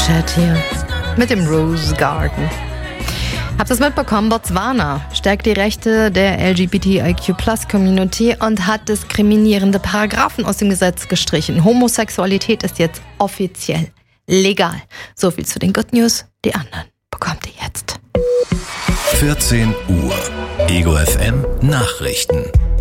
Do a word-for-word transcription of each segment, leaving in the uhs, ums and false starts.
Chat hier mit dem Rose Garden. Habt ihr es mitbekommen? Botswana stärkt die Rechte der L G B T I Q Plus Community und hat diskriminierende Paragraphen aus dem Gesetz gestrichen. Homosexualität ist jetzt offiziell legal. So viel zu den Good News. Die anderen bekommt ihr jetzt. vierzehn Uhr. Ego F M Nachrichten.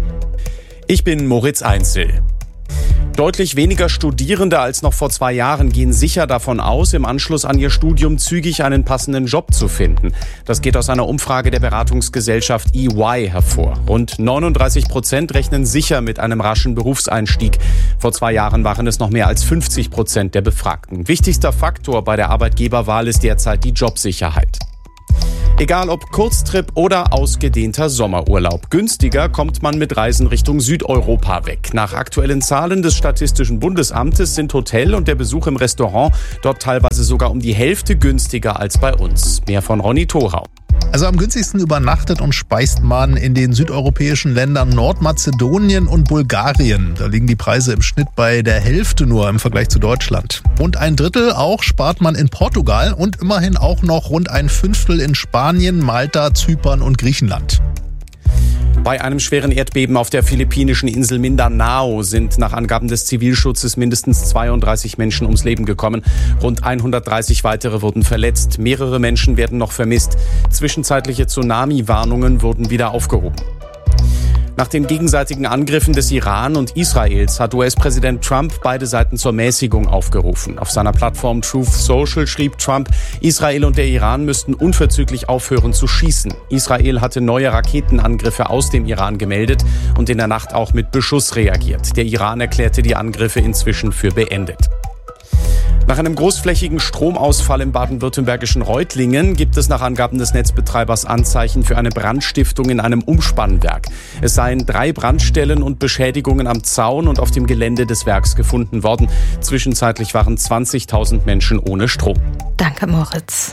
Ich bin Moritz Einzel. Deutlich weniger Studierende als noch vor zwei Jahren gehen sicher davon aus, im Anschluss an ihr Studium zügig einen passenden Job zu finden. Das geht aus einer Umfrage der Beratungsgesellschaft E Y hervor. Rund neununddreißig Prozent rechnen sicher mit einem raschen Berufseinstieg. Vor zwei Jahren waren es noch mehr als fünfzig Prozent der Befragten. Wichtigster Faktor bei der Arbeitgeberwahl ist derzeit die Jobsicherheit. Egal ob Kurztrip oder ausgedehnter Sommerurlaub, günstiger kommt man mit Reisen Richtung Südeuropa weg. Nach aktuellen Zahlen des Statistischen Bundesamtes sind Hotel und der Besuch im Restaurant dort teilweise sogar um die Hälfte günstiger als bei uns. Mehr von Ronny Thorau. Also am günstigsten übernachtet und speist man in den südeuropäischen Ländern Nordmazedonien und Bulgarien. Da liegen die Preise im Schnitt bei der Hälfte nur im Vergleich zu Deutschland. Rund ein Drittel auch spart man in Portugal und immerhin auch noch rund ein Fünftel in Spanien, Malta, Zypern und Griechenland. Bei einem schweren Erdbeben auf der philippinischen Insel Mindanao sind nach Angaben des Zivilschutzes mindestens zweiunddreißig Menschen ums Leben gekommen. Rund hundertdreißig weitere wurden verletzt. Mehrere Menschen werden noch vermisst. Zwischenzeitliche Tsunami-Warnungen wurden wieder aufgehoben. Nach den gegenseitigen Angriffen des Iran und Israels hat U S-Präsident Trump beide Seiten zur Mäßigung aufgerufen. Auf seiner Plattform Truth Social schrieb Trump, Israel und der Iran müssten unverzüglich aufhören zu schießen. Israel hatte neue Raketenangriffe aus dem Iran gemeldet und in der Nacht auch mit Beschuss reagiert. Der Iran erklärte die Angriffe inzwischen für beendet. Nach einem großflächigen Stromausfall im baden-württembergischen Reutlingen gibt es nach Angaben des Netzbetreibers Anzeichen für eine Brandstiftung in einem Umspannwerk. Es seien drei Brandstellen und Beschädigungen am Zaun und auf dem Gelände des Werks gefunden worden. Zwischenzeitlich waren zwanzigtausend Menschen ohne Strom. Danke, Moritz.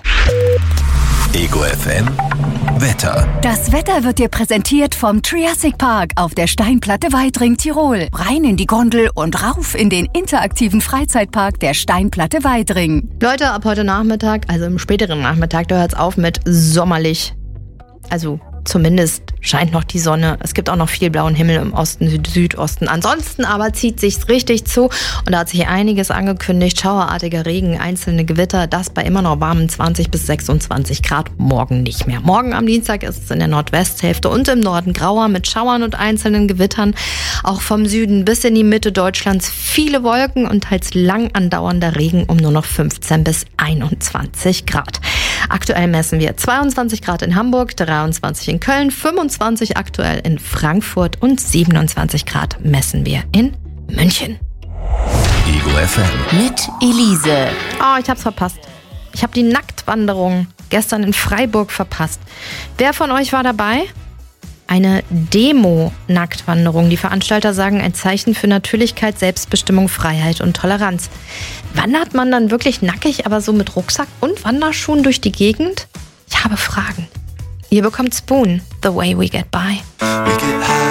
Ego F M Wetter. Das Wetter wird dir präsentiert vom Triassic Park auf der Steinplatte Weidring, Tirol. Rein in die Gondel und rauf in den interaktiven Freizeitpark der Steinplatte Weidring. Leute, ab heute Nachmittag, also im späteren Nachmittag, da hört es auf mit sommerlich. Also zumindest scheint noch die Sonne. Es gibt auch noch viel blauen Himmel im Osten, Süd- Südosten. Ansonsten aber zieht sich's richtig zu und da hat sich einiges angekündigt. Schauerartiger Regen, einzelne Gewitter, das bei immer noch warmen zwanzig bis sechsundzwanzig Grad. Morgen nicht mehr. Morgen am Dienstag ist es in der Nordwesthälfte und im Norden grauer mit Schauern und einzelnen Gewittern. Auch vom Süden bis in die Mitte Deutschlands viele Wolken und teils lang andauernder Regen um nur noch fünfzehn bis einundzwanzig Grad. Aktuell messen wir zweiundzwanzig Grad in Hamburg, dreiundzwanzig in Köln, fünfundzwanzig aktuell in Frankfurt und siebenundzwanzig Grad messen wir in München. Ego F M Mit Elise. Oh, ich hab's verpasst. Ich habe die Nacktwanderung gestern in Freiburg verpasst. Wer von euch war dabei? Eine Demo-Nacktwanderung. Die Veranstalter sagen, ein Zeichen für Natürlichkeit, Selbstbestimmung, Freiheit und Toleranz. Wandert man dann wirklich nackig, aber so mit Rucksack und Wanderschuhen durch die Gegend? Ich habe Fragen. Ihr bekommt Spoon, The Way We Get By.